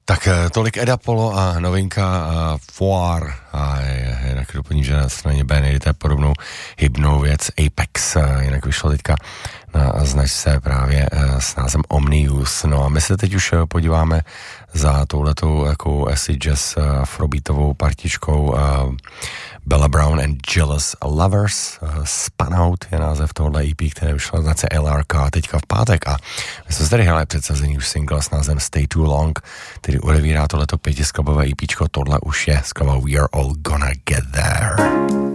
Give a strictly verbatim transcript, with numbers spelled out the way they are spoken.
Tak tolik Eda Polo a novinka Foire a jinak doplním, že na straně B najdete podobnou hybnou věc Apex, jinak vyšlo teďka na značce právě s názvem Omnius. No a my se teď už podíváme za touhletou jako acid jazz afrobeatovou partičkou Bella Brown and Jealous Lovers. Spun Out je název tohohle E P, které vyšlo na značce L R K teďka v pátek a my jsme tady hráli předsazený už single s názvem Stay Too Long, který odevírá tohleto pětiskladbové EPčko, tohle už je skladba We Are All Gonna Get There.